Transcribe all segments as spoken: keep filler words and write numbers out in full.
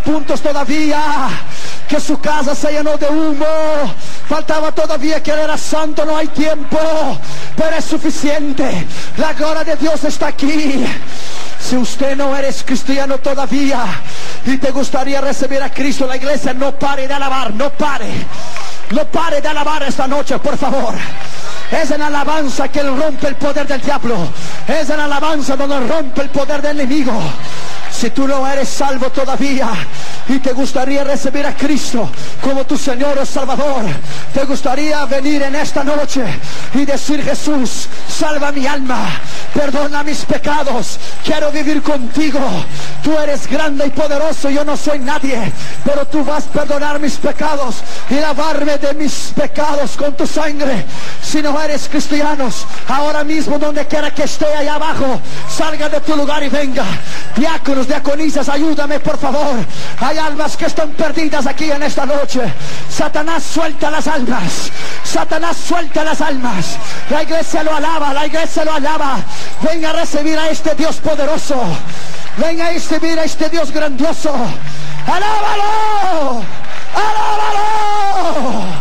puntos todavía, que su casa se llenó de humo. Faltaba todavía que él era santo, no hay tiempo, pero es suficiente. La gloria de Dios está aquí. Si usted no eres cristiano todavía y te gustaría recibir a Cristo, la iglesia, no pare de alabar, no pare, no pare de alabar esta noche, por favor. Es en alabanza que Él rompe el poder del diablo. Es en alabanza donde rompe el poder del enemigo. Si tú no eres salvo todavía y te gustaría recibir a Cristo como tu Señor o Salvador, te gustaría venir en esta noche y decir: Jesús, salva mi alma, perdona mis pecados, quiero vivir contigo. Tú eres grande y poderoso, yo no soy nadie, pero tú vas a perdonar mis pecados y lavarme de mis pecados con tu sangre. Si no eres cristiano, ahora mismo, donde quiera que esté allá abajo, salga de tu lugar y venga. Diáconos, diaconisas, ayúdame por favor. Hay almas que están perdidas aquí en esta noche. Satanás, suelta las almas. Satanás, suelta las almas. La iglesia lo alaba, la iglesia lo alaba. Venga a recibir a este Dios poderoso. Venga a recibir a este Dios grandioso. ¡Alábalo! ¡Alábalo!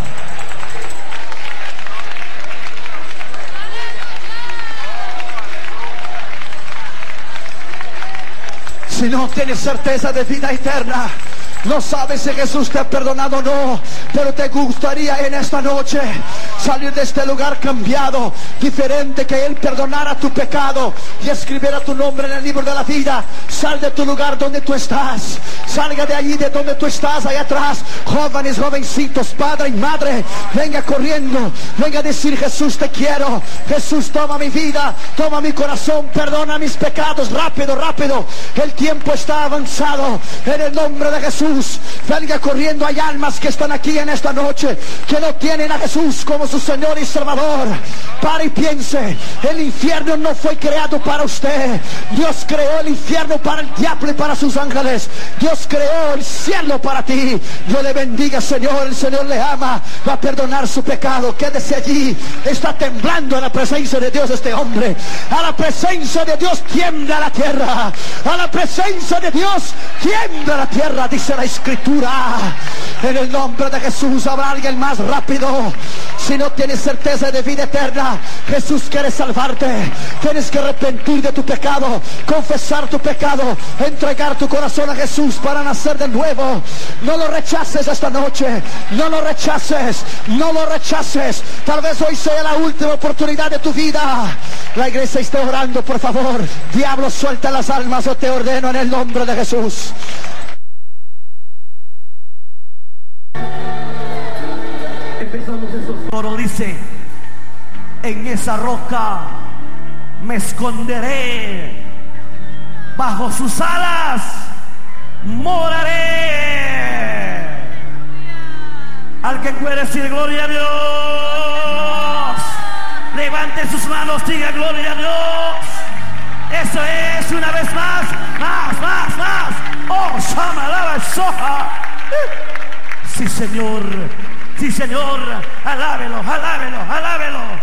Si no tienes certeza de vida eterna, no sabes si Jesús te ha perdonado o no, pero te gustaría en esta noche salir de este lugar cambiado, diferente, que Él perdonara tu pecado y escribiera tu nombre en el libro de la vida. Sal de tu lugar donde tú estás, salga de allí de donde tú estás, allá atrás. Jóvenes, jovencitos, padre y madre, venga corriendo, venga a decir: Jesús, te quiero. Jesús, toma mi vida, toma mi corazón, perdona mis pecados. Rápido, rápido, el tiempo está avanzado. En el nombre de Jesús, venga corriendo. Hay almas que están aquí en esta noche que no tienen a Jesús como su Señor y Salvador. Pare y piense: el infierno no fue creado para usted. Dios creó el infierno para el diablo y para sus ángeles. Dios creó el cielo para ti. Dios le bendiga, Señor. El Señor le ama, va a perdonar su pecado. Quédese allí. Está temblando a la presencia de Dios este hombre. A la presencia de Dios tiembla la tierra. A la presencia de Dios tiembla la tierra, dice la Escritura. En el nombre de Jesús, habrá alguien más rápido. Si no tienes certeza de vida eterna, Jesús quiere salvarte. Tienes que arrepentir de tu pecado, confesar tu pecado, entregar tu corazón a Jesús para nacer de nuevo. No lo rechaces esta noche, no lo rechaces, no lo rechaces. Tal vez hoy sea la última oportunidad de tu vida. La iglesia está orando, por favor. Diablo, suelta las almas, o te ordeno en el nombre de Jesús. Empezamos esos coros, dice: en esa roca me esconderé, bajo sus alas moraré. Al que puede decir gloria a Dios, levante sus manos, diga gloria a Dios. Eso es, una vez más, más, más, más. Oh, Shamalaba Soja. Sí, Señor. Sí, Señor, alábelo, alábelo, alábelo.